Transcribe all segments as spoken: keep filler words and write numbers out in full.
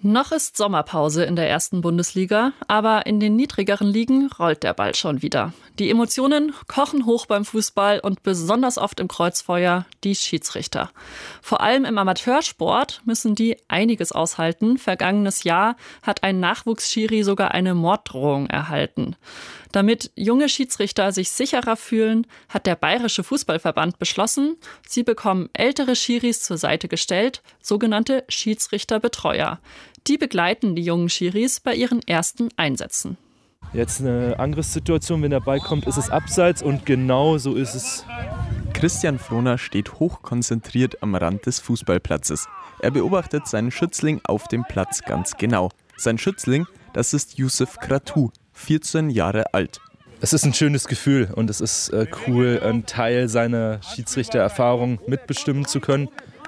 Noch ist Sommerpause in der ersten Bundesliga, aber in den niedrigeren Ligen rollt der Ball schon wieder. Die Emotionen kochen hoch beim Fußball und besonders oft im Kreuzfeuer die Schiedsrichter. Vor allem im Amateursport müssen die einiges aushalten. Vergangenes Jahr hat ein Nachwuchsschiri sogar eine Morddrohung erhalten. Damit junge Schiedsrichter sich sicherer fühlen, hat der Bayerische Fußballverband beschlossen, sie bekommen ältere Schiris zur Seite gestellt, sogenannte Schiedsrichterbetreuer. Die begleiten die jungen Schiris bei ihren ersten Einsätzen. Jetzt eine Angriffssituation, wenn der Ball kommt, ist es abseits und genau so ist es. Christian Frohner steht hochkonzentriert am Rand des Fußballplatzes. Er beobachtet seinen Schützling auf dem Platz ganz genau. Sein Schützling, das ist Youssef Kratou, vierzehn Jahre alt. Es ist ein schönes Gefühl und es ist äh, cool, einen Teil seiner Schiedsrichtererfahrung mitbestimmen zu können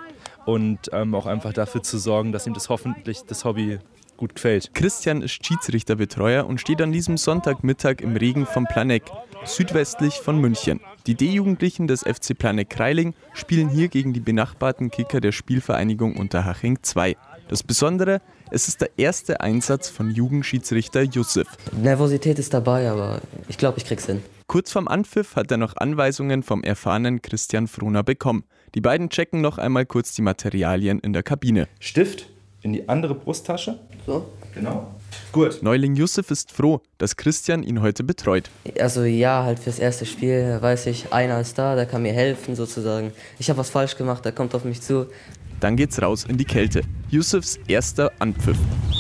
und ähm, auch einfach dafür zu sorgen, dass ihm das hoffentlich das Hobby gut gefällt. Christian ist Schiedsrichterbetreuer und steht an diesem Sonntagmittag im Regen vom Planegg, südwestlich von München. Die D-Jugendlichen des F C Planegg-Kreiling spielen hier gegen die benachbarten Kicker der Spielvereinigung Unterhaching zwei. Das Besondere, es ist der erste Einsatz von Jugendschiedsrichter Youssef. Nervosität ist dabei, aber ich glaube, ich krieg's hin. Kurz vorm Anpfiff hat er noch Anweisungen vom erfahrenen Christian Frohner bekommen. Die beiden checken noch einmal kurz die Materialien in der Kabine. Stift in die andere Brusttasche. So? Genau. Gut. Neuling Youssef ist froh, dass Christian ihn heute betreut. Also ja, halt fürs erste Spiel weiß ich, einer ist da, der kann mir helfen sozusagen. Ich habe was falsch gemacht, der kommt auf mich zu. Dann geht's raus in die Kälte. Youssefs erster Anpfiff.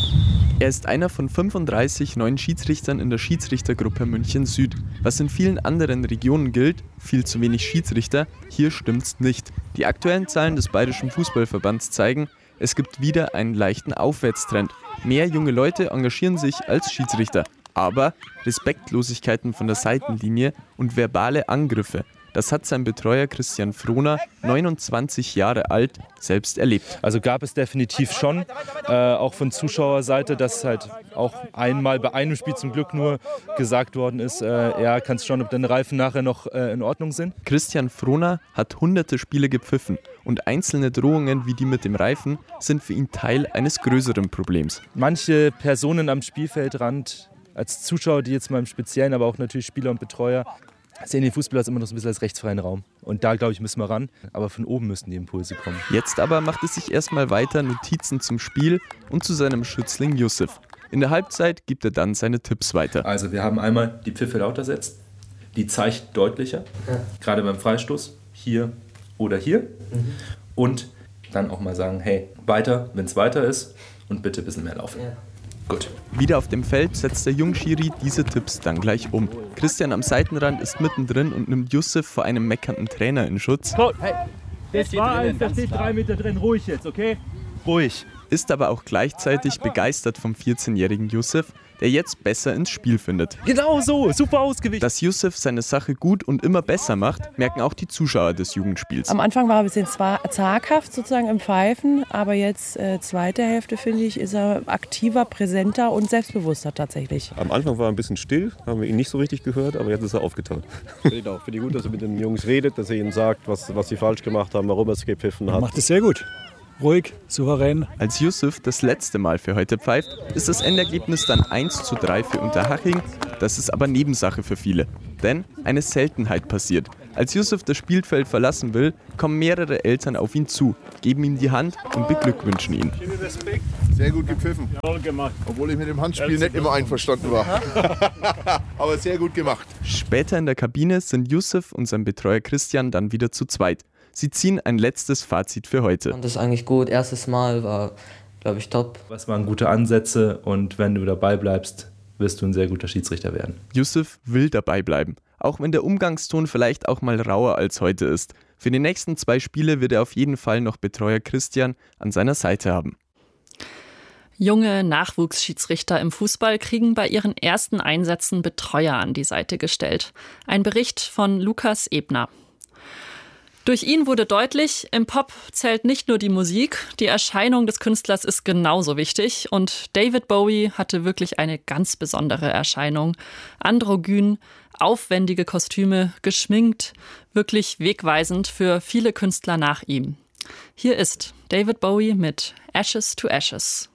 Er ist einer von fünfunddreißig neuen Schiedsrichtern in der Schiedsrichtergruppe München Süd. Was in vielen anderen Regionen gilt, viel zu wenig Schiedsrichter, hier stimmt's nicht. Die aktuellen Zahlen des Bayerischen Fußballverbands zeigen, es gibt wieder einen leichten Aufwärtstrend. Mehr junge Leute engagieren sich als Schiedsrichter. Aber Respektlosigkeiten von der Seitenlinie und verbale Angriffe, das hat sein Betreuer Christian Frohner, neunundzwanzig Jahre alt, selbst erlebt. Also gab es definitiv schon, äh, auch von Zuschauerseite, dass halt auch einmal bei einem Spiel zum Glück nur gesagt worden ist, äh, ja, kannst schauen, ob deine Reifen nachher noch äh, in Ordnung sind. Christian Frohner hat hunderte Spiele gepfiffen und einzelne Drohungen wie die mit dem Reifen sind für ihn Teil eines größeren Problems. Manche Personen am Spielfeldrand, als Zuschauer, die jetzt mal im Speziellen, aber auch natürlich Spieler und Betreuer, sehen den Fußballplatz immer noch so ein bisschen als rechtsfreien Raum. Und da, glaube ich, müssen wir ran. Aber von oben müssen die Impulse kommen. Jetzt aber macht es sich erstmal weiter Notizen zum Spiel und zu seinem Schützling Youssef. In der Halbzeit gibt er dann seine Tipps weiter. Also wir haben einmal die Pfiffe lauter setzt, die zeigt deutlicher, ja. Gerade beim Freistoß, hier oder hier. Mhm. Und dann auch mal sagen, hey, weiter, wenn es weiter ist und bitte ein bisschen mehr laufen. Ja. Gut. Wieder auf dem Feld setzt der Jungschiri diese Tipps dann gleich um. Christian am Seitenrand ist mittendrin und nimmt Youssef vor einem meckernden Trainer in Schutz. Hey, das war eins, da steht drei Meter drin, ruhig jetzt, okay? Ruhig. Ist aber auch gleichzeitig begeistert vom vierzehnjährigen Youssef, der jetzt besser ins Spiel findet. Genau so, super ausgewichen. Dass Youssef seine Sache gut und immer besser macht, merken auch die Zuschauer des Jugendspiels. Am Anfang war er ein bisschen zaghaft sozusagen im Pfeifen, aber jetzt äh, zweite Hälfte, finde ich, ist er aktiver, präsenter und selbstbewusster tatsächlich. Am Anfang war er ein bisschen still, haben wir ihn nicht so richtig gehört, aber jetzt ist er aufgetaut. Finde auch, finde ich gut, dass er mit den Jungs redet, dass er ihnen sagt, was, was sie falsch gemacht haben, warum er es gepfiffen hat. Macht es sehr gut. Ruhig, souverän. Als Youssef das letzte Mal für heute pfeift, ist das Endergebnis dann eins zu drei für Unterhaching. Das ist aber Nebensache für viele. Denn eine Seltenheit passiert. Als Youssef das Spielfeld verlassen will, kommen mehrere Eltern auf ihn zu, geben ihm die Hand und beglückwünschen ihn. Sehr gut gepfiffen. Ja, gemacht. Obwohl ich mit dem Handspiel nicht immer einverstanden war. Aber sehr gut gemacht. Später in der Kabine sind Youssef und sein Betreuer Christian dann wieder zu zweit. Sie ziehen ein letztes Fazit für heute. Und das ist eigentlich gut. Erstes Mal war, glaube ich, top. Was waren gute Ansätze und wenn du dabei bleibst, wirst du ein sehr guter Schiedsrichter werden. Youssef will dabei bleiben, auch wenn der Umgangston vielleicht auch mal rauer als heute ist. Für die nächsten zwei Spiele wird er auf jeden Fall noch Betreuer Christian an seiner Seite haben. Junge Nachwuchsschiedsrichter im Fußball kriegen bei ihren ersten Einsätzen Betreuer an die Seite gestellt. Ein Bericht von Lukas Ebner. Durch ihn wurde deutlich, im Pop zählt nicht nur die Musik, die Erscheinung des Künstlers ist genauso wichtig und David Bowie hatte wirklich eine ganz besondere Erscheinung. Androgyn, aufwendige Kostüme, geschminkt, wirklich wegweisend für viele Künstler nach ihm. Hier ist David Bowie mit Ashes to Ashes.